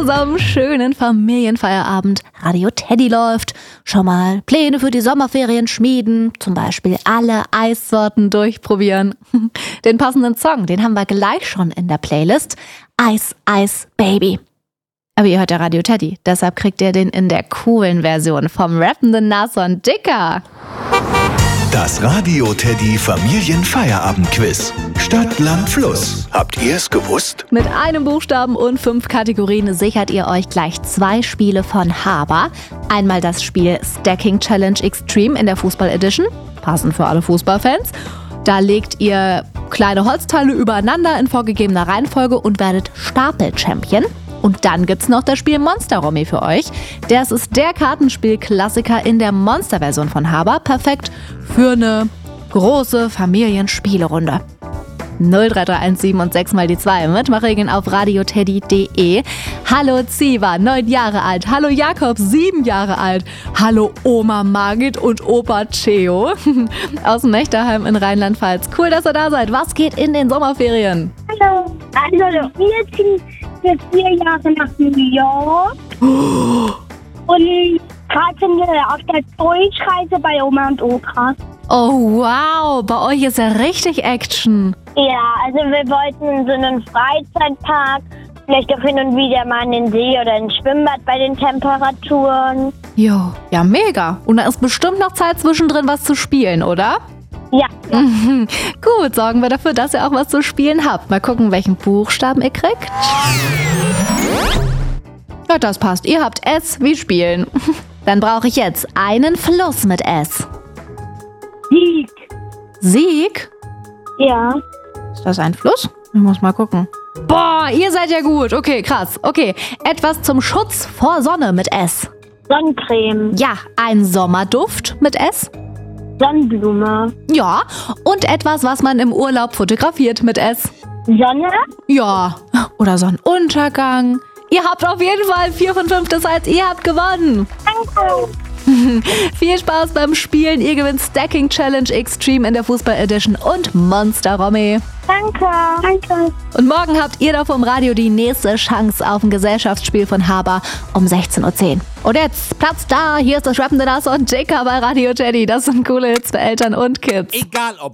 zusammen, schönen Familienfeierabend. Radio Teddy läuft. Schon mal Pläne für die Sommerferien schmieden. Zum Beispiel alle Eissorten durchprobieren. Den passenden Song, den haben wir gleich schon in der Playlist. Ice, Ice, Baby. Aber ihr hört ja Radio Teddy, deshalb kriegt ihr den in der coolen Version vom rappenden Nason Dicker. Das Radio Teddy Familienfeierabend-Quiz. Stadt, Land, Fluss. Habt ihr es gewusst? Mit einem Buchstaben und 5 Kategorien sichert ihr euch gleich 2 Spiele von Haber. Einmal das Spiel Stacking Challenge Extreme in der Fußball Edition, passend für alle Fußballfans. Da legt ihr kleine Holzteile übereinander in vorgegebener Reihenfolge und werdet Stapel-Champion. Und dann gibt's noch das Spiel Monster Rommi für euch. Das ist der Kartenspiel-Klassiker in der Monster-Version von Haber. Perfekt für eine große Familienspielerunde. 03317 und 6 mal die 2. Mitmachregeln auf radioteddy.de. Hallo Ziva, 9 Jahre alt. Hallo Jakob, 7 Jahre alt. Hallo Oma Margit und Opa Theo aus Mechterheim in Rheinland-Pfalz. Cool, dass ihr da seid. Was geht in den Sommerferien? Hallo. Also, wir ziehen für 4 Jahre nach New York. Und gerade sind wir auf der Durchreise bei Oma und Opa. Oh wow, bei euch ist ja richtig Action. Ja, also wir wollten in so einen Freizeitpark, vielleicht auch hin und wieder mal in den See oder ins Schwimmbad bei den Temperaturen. Jo, ja mega. Und da ist bestimmt noch Zeit zwischendrin was zu spielen, oder? Ja. Gut, sorgen wir dafür, dass ihr auch was zu spielen habt. Mal gucken, welchen Buchstaben ihr kriegt. Ja, das passt. Ihr habt S wie spielen. Dann brauche ich jetzt einen Fluss mit S. Sieg. Sieg? Ja. Ist das ein Fluss? Ich muss mal gucken. Boah, ihr seid ja gut. Okay, krass. Okay, etwas zum Schutz vor Sonne mit S. Sonnencreme. Ja, ein Sommerduft mit S. Sonnenblume. Ja, und etwas, was man im Urlaub fotografiert mit S. Sonne. Ja, oder Sonnenuntergang. Ihr habt auf jeden Fall 4 von 5, das heißt, ihr habt gewonnen. Danke. Viel Spaß beim Spielen. Ihr gewinnt Stacking Challenge Extreme in der Fußball Edition und Monster Rommi. Danke. Danke. Und morgen habt ihr da vom Radio die nächste Chance auf ein Gesellschaftsspiel von Haber um 16:10 Uhr. Und jetzt Platz da. Hier ist das rappende Nason Dicker bei Radio Teddy. Das sind coole Hits für Eltern und Kids. Egal ob